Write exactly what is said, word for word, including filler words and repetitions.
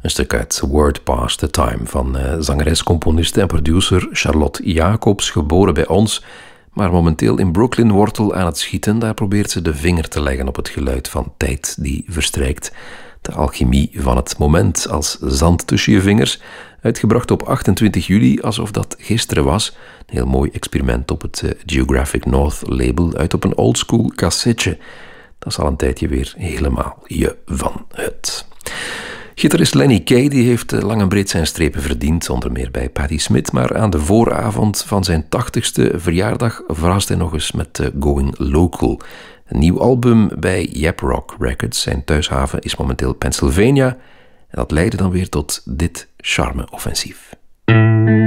Een stuk uit Word Past the Time van uh, zangeres, componiste en producer Charlotte Jacobs, geboren bij ons, maar momenteel in Brooklyn wortel aan het schieten. Daar probeert ze de vinger te leggen op het geluid van tijd die verstrijkt. De alchemie van het moment als zand tussen je vingers. Uitgebracht op achtentwintig juli, alsof dat gisteren was. Een heel mooi experiment op het uh, Geographic North label uit op een oldschool cassetje. Dat is al een tijdje weer helemaal je van het. Gitarist Lenny Kaye die heeft lang en breed zijn strepen verdiend, onder meer bij Patti Smith, maar aan de vooravond van zijn tachtigste verjaardag verrast hij nog eens met uh, Going Local. Een nieuw album bij Yap Rock Records. Zijn thuishaven is momenteel Pennsylvania en dat leidde dan weer tot dit charme-offensief.